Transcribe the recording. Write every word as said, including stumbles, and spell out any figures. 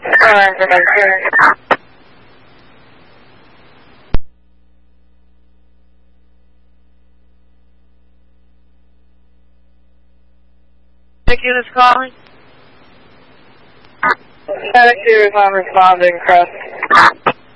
Thank you for calling. Medic two is not responding, Crest.